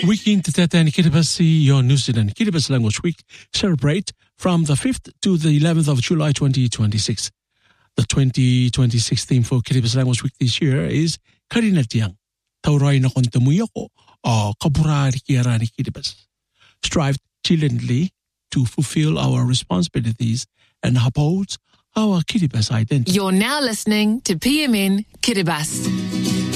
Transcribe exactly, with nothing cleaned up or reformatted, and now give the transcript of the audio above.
Weekend Tatan Kiribati, your New Zealand Kiribati Language Week celebrate from the fifth to the eleventh of July twenty twenty-six. The twenty twenty-six theme for Kiribati Language Week this year is Karinatiang. Taurai na kontemuyako o kaburari kiarani Kiribati. Strive diligently to fulfill our responsibilities and uphold our Kiribati identity. You're now listening to P M N Kiribati.